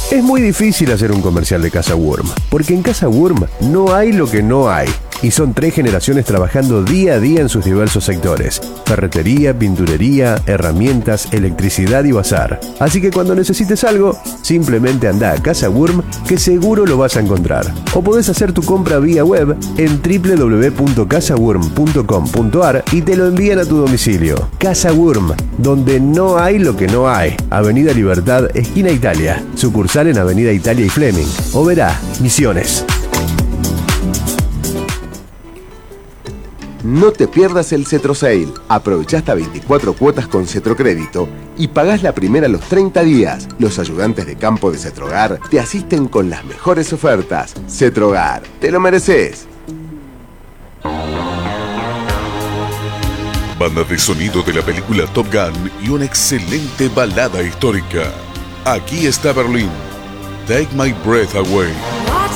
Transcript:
Es muy difícil hacer un comercial de Casa Wurm, porque en Casa Wurm no hay lo que no hay. Y son 3 generaciones trabajando día a día en sus diversos sectores: ferretería, pinturería, herramientas, electricidad y bazar. Así que cuando necesites algo, simplemente anda a Casa Wurm, que seguro lo vas a encontrar. O podés hacer tu compra vía web en www.casawurm.com.ar y te lo envían a tu domicilio. Casa Wurm, donde no hay lo que no hay. Avenida Libertad, esquina Italia. Sucursal en Avenida Italia y Fleming. Oberá, Misiones. No te pierdas el Cetro Sale. Aprovecha hasta 24 cuotas con Cetrocrédito y pagás la primera a los 30 días. Los ayudantes de campo de Cetrogar te asisten con las mejores ofertas. Cetrogar, te lo mereces. Banda de sonido de la película Top Gun y una excelente balada histórica. Aquí está Berlín. Take My Breath Away.